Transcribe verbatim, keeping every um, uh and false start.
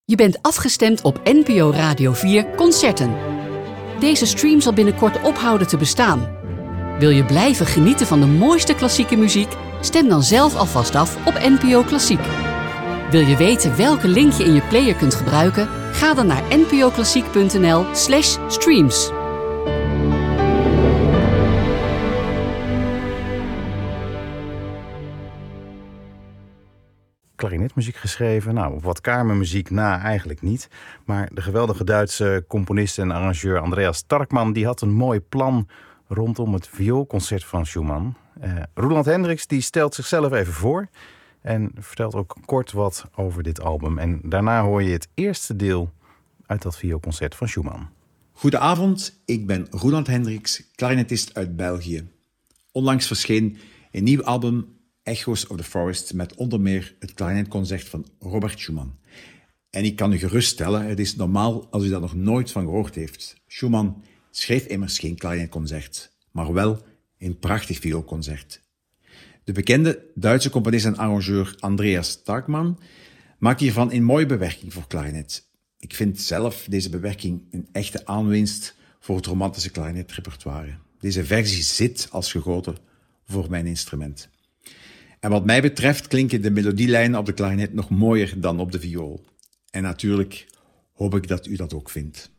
Je bent afgestemd op N P O Radio vier Concerten. Deze stream zal binnenkort ophouden te bestaan. Wil je blijven genieten van de mooiste klassieke muziek? Stem dan zelf alvast af op N P O Klassiek. Wil je weten welke link je in je player kunt gebruiken? Ga dan naar npoklassiek.nl slash streams. Klarinetmuziek geschreven. Nou, op wat kamermuziek na eigenlijk niet. Maar de geweldige Duitse componist en arrangeur Andreas Starkman die had een mooi plan rondom het vioolconcert van Schumann. Uh, Roland Hendricks die stelt zichzelf even voor en vertelt ook kort wat over dit album. En daarna hoor je het eerste deel uit dat vioolconcert van Schumann. Goedenavond, ik ben Roland Hendricks, klarinetist uit België. Onlangs verscheen een nieuw album, Echoes of the Forest, met onder meer het klarinetconcert van Robert Schumann. En ik kan u geruststellen, het is normaal als u daar nog nooit van gehoord heeft. Schumann schreef immers geen klarinetconcert, maar wel een prachtig vioolconcert. De bekende Duitse componist en arrangeur Andreas Starkman maakt hiervan een mooie bewerking voor klarinet. Ik vind zelf deze bewerking een echte aanwinst voor het romantische klarinetrepertoire. Deze versie zit als gegoten voor mijn instrument. En wat mij betreft klinken de melodielijnen op de klarinet nog mooier dan op de viool. En natuurlijk hoop ik dat u dat ook vindt.